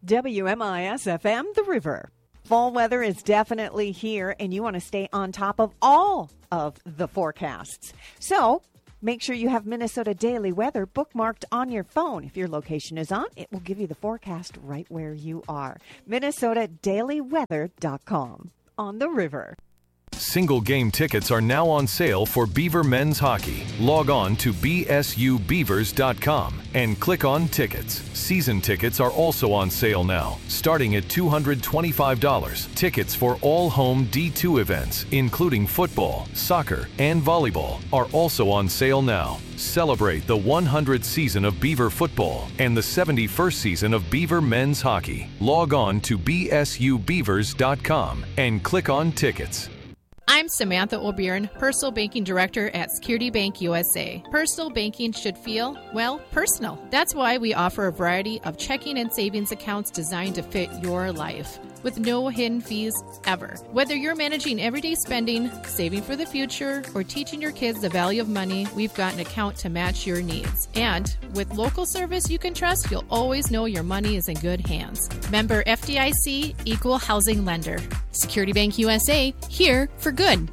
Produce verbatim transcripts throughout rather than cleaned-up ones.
W M I S F M, The River. Fall weather is definitely here, and you want to stay on top of all of the forecasts. So make sure you have Minnesota Daily Weather bookmarked on your phone. If your location is on, it will give you the forecast right where you are. Minnesota Daily Weather dot com on the river. Single game tickets are now on sale for Beaver men's hockey. Log on to B S U beavers dot com and click on tickets. Season tickets are also on sale now, starting at two hundred twenty-five dollars. Tickets for all home D two events, including football, soccer, and volleyball, are also on sale now. Celebrate the one hundredth season of Beaver football and the seventy-first season of Beaver men's hockey. Log on to B S U beavers dot com and click on tickets. I'm Samantha O'Byrne, Personal Banking Director at Security Bank U S A. Personal banking should feel, well, personal. That's why we offer a variety of checking and savings accounts designed to fit your life, with no hidden fees ever. Whether you're managing everyday spending, saving for the future, or teaching your kids the value of money, we've got an account to match your needs. And with local service you can trust, you'll always know your money is in good hands. Member F D I C, Equal Housing Lender. Security Bank U S A, here for good.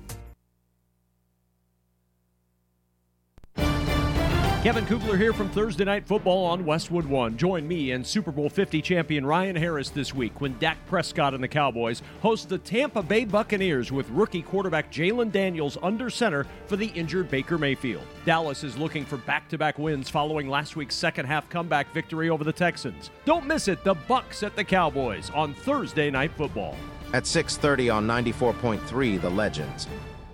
Kevin Kugler here from Thursday Night Football on Westwood One. Join me and Super Bowl fifty champion Ryan Harris this week when Dak Prescott and the Cowboys host the Tampa Bay Buccaneers with rookie quarterback Jalen Daniels under center for the injured Baker Mayfield. Dallas is looking for back-to-back wins following last week's second-half comeback victory over the Texans. Don't miss it, the Bucs at the Cowboys on Thursday Night Football. At six thirty on ninety-four point three, The Legends.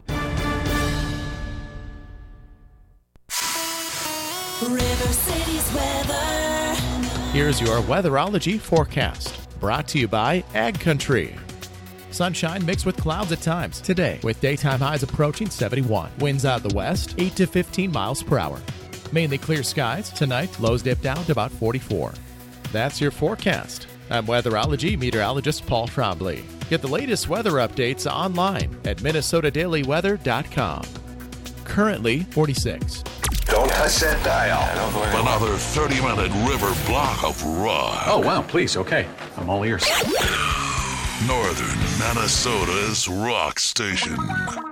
River City's weather. Here's your weatherology forecast, brought to you by Ag Country. Sunshine mixed with clouds at times today, with daytime highs approaching seventy-one. Winds out the west, eight to fifteen miles per hour. Mainly clear skies. Tonight, lows dip down to about forty-four. That's your forecast. I'm weatherology meteorologist Paul Trombley. Get the latest weather updates online at Minnesota Daily Weather dot com. Currently forty-six. Don't touch that dial. Another thirty-minute river block of rock. Oh, wow, please, okay. I'm all ears. Northern Minnesota's rock station.